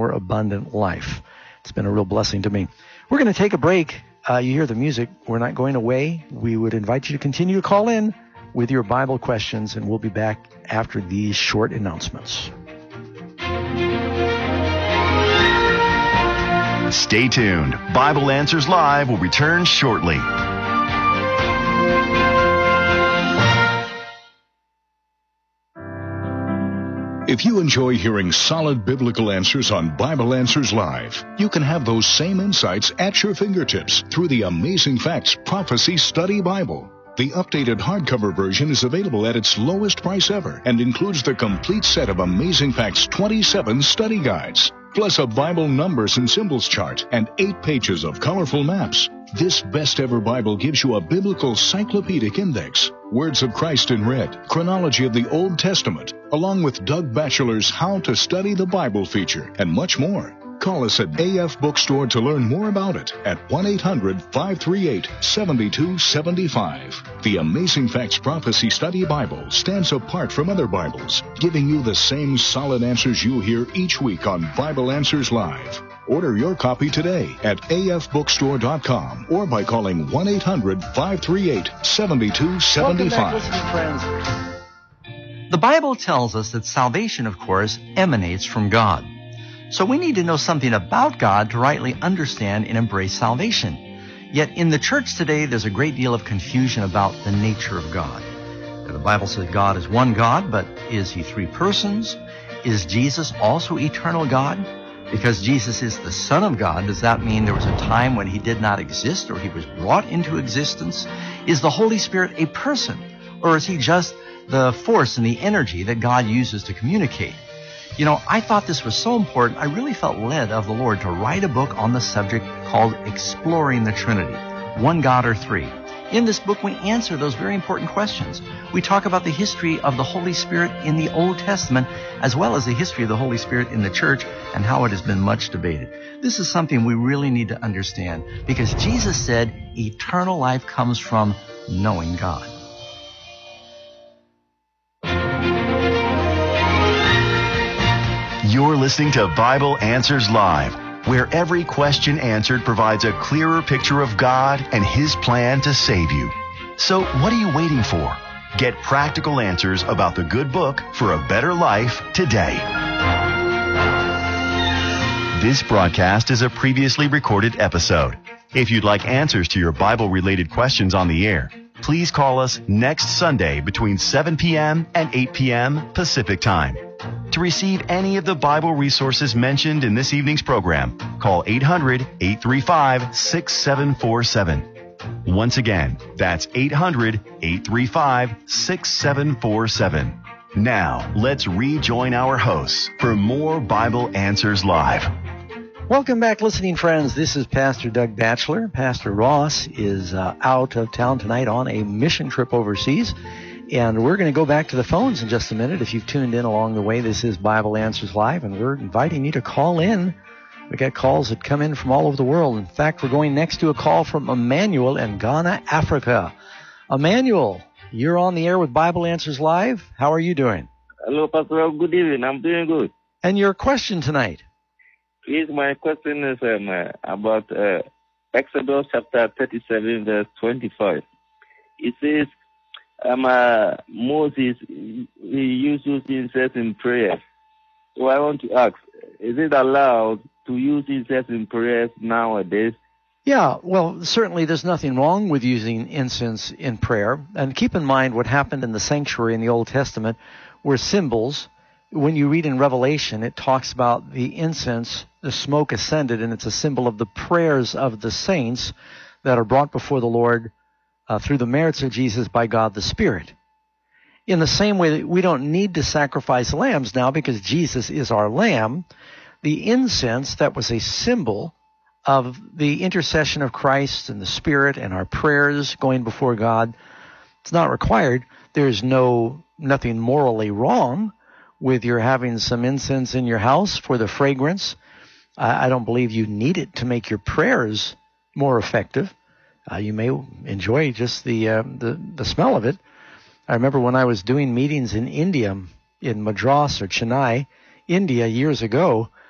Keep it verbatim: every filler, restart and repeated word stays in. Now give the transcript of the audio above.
more abundant life. It's been a real blessing to me. We're going to take a break. Uh, you hear the music. We're not going away. We would invite you to continue to call in with your Bible questions, and we'll be back after these short announcements. Stay tuned. Bible Answers Live will return shortly. If you enjoy hearing solid biblical answers on Bible Answers Live, you can have those same insights at your fingertips through the Amazing Facts Prophecy Study Bible. The updated hardcover version is available at its lowest price ever and includes the complete set of Amazing Facts twenty-seven study guides, plus a Bible numbers and symbols chart and eight pages of colorful maps. This best ever Bible gives you a biblical cyclopedic index, Words of Christ in red, chronology of the Old Testament, along with Doug Batchelor's How to Study the Bible feature, and much more. Call us at A F Bookstore to learn more about it at one eight hundred five three eight seven two seven five. The Amazing Facts Prophecy Study Bible stands apart from other Bibles, giving you the same solid answers you hear each week on Bible Answers Live. Order your copy today at A F bookstore dot com or by calling one eight hundred five three eight seven two seven five. Welcome back, listening friends. The Bible tells us that salvation, of course, emanates from God. So we need to know something about God to rightly understand and embrace salvation. Yet in the church today, there's a great deal of confusion about the nature of God. The Bible says God is one God, but is he three persons? Is Jesus also eternal God? Because Jesus is the Son of God, does that mean there was a time when he did not exist or he was brought into existence? Is the Holy Spirit a person, or is he just the force and the energy that God uses to communicate? You know, I thought this was so important, I really felt led of the Lord to write a book on the subject called Exploring the Trinity, One God or Three. In this book, we answer those very important questions. We talk about the history of the Holy Spirit in the Old Testament, as well as the history of the Holy Spirit in the church and how it has been much debated. This is something we really need to understand because Jesus said eternal life comes from knowing God. You're listening to Bible Answers Live, where every question answered provides a clearer picture of God and his plan to save you. So what are you waiting for? Get practical answers about the good book for a better life today. This broadcast is a previously recorded episode. If you'd like answers to your Bible-related questions on the air, please call us next Sunday between seven p.m. and eight p.m. Pacific Time. To receive any of the Bible resources mentioned in this evening's program, call eight hundred eight three five six seven four seven. Once again, that's eight hundred eight three five six seven four seven. Now, let's rejoin our hosts for more Bible Answers Live. Welcome back, listening friends. This is Pastor Doug Batchelor. Pastor Ross is uh, out of town tonight on a mission trip overseas. And we're going to go back to the phones in just a minute. If you've tuned in along the way, this is Bible Answers Live, and we're inviting you to call in. We got calls that come in from all over the world. In fact, we're going next to a call from Emmanuel in Ghana, Africa. Emmanuel, you're on the air with Bible Answers Live. How are you doing? Hello, Pastor. Good evening. I'm doing good. And your question tonight? Yes, my question is um, uh, about uh, Exodus chapter thirty-seven, verse twenty-five. It says, Um, uh, Moses, he uses incense in prayer. So I want to ask, is it allowed to use incense in prayers nowadays? Yeah, well, certainly there's nothing wrong with using incense in prayer. And keep in mind what happened in the sanctuary in the Old Testament were symbols. When you read in Revelation, it talks about the incense, the smoke ascended, and it's a symbol of the prayers of the saints that are brought before the Lord Uh, through the merits of Jesus by God the Spirit. In the same way that we don't need to sacrifice lambs now because Jesus is our lamb, the incense that was a symbol of the intercession of Christ and the Spirit and our prayers going before God, it's not required. There's no nothing morally wrong with your having some incense in your house for the fragrance. I, I don't believe you need it to make your prayers more effective. Uh, you may enjoy just the, uh, the the smell of it. I remember when I was doing meetings in India, in Madras or Chennai, India, years ago,